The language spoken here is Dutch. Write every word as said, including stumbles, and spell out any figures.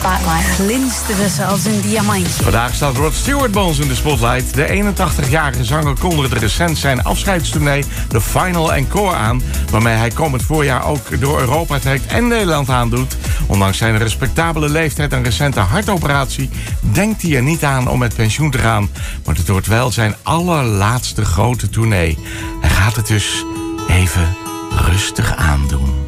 spotlight. Glinsteren ze als een diamantje. Vandaag staat Rod Stewart bij ons in de spotlight. De eenentachtigjarige zanger kondigde recent zijn afscheidstournee The Final Encore aan, waarmee hij komend voorjaar ook door Europa trekt en Nederland aandoet. Ondanks zijn respectabele leeftijd en recente hartoperatie denkt hij er niet aan om met pensioen te gaan. Maar het wordt wel zijn allerlaatste grote tournee. Hij gaat het dus even rustig aandoen.